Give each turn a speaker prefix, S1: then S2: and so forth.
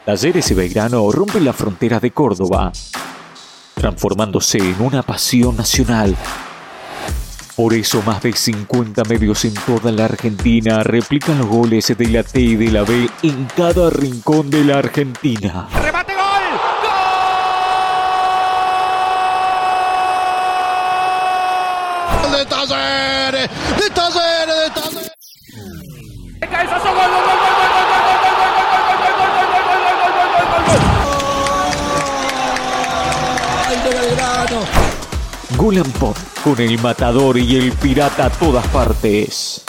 S1: Talleres y Belgrano rompen las fronteras de Córdoba, transformándose en una pasión nacional. Por eso más de 50 medios en toda la Argentina replican los goles de la T y de la B en cada rincón de la Argentina.
S2: ¡Remate, gol! ¡Gol! ¡De Talleres! ¡De Talleres! ¡De Talleres! ¡De cabezazo! ¡Gol, gol, gol, gol, gol, gol, gol, gol, gol, gol, gol, gol, gol,
S1: Gol and Pop, con el Matador y el Pirata a todas partes.